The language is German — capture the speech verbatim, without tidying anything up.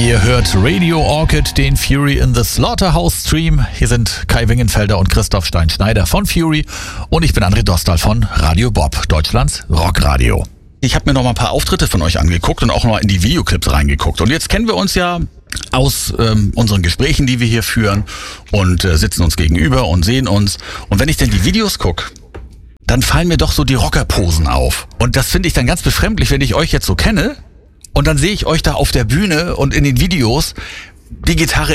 Ihr hört Radio Orchid, den Fury in the Slaughterhouse Stream. Hier sind Kai Wingenfelder und Christoph Stein-Schneider von Fury und ich bin André Dostal von Radio Bob, Deutschlands Rockradio. Ich habe mir noch mal ein paar Auftritte von euch angeguckt und auch noch mal in die Videoclips reingeguckt. Und jetzt kennen wir uns ja aus ähm, unseren Gesprächen, die wir hier führen und äh, sitzen uns gegenüber und sehen uns. Und wenn ich denn die Videos gucke, dann fallen mir doch so die Rockerposen auf. Und das finde ich dann ganz befremdlich, wenn ich euch jetzt so kenne und dann sehe ich euch da auf der Bühne und in den Videos die Gitarre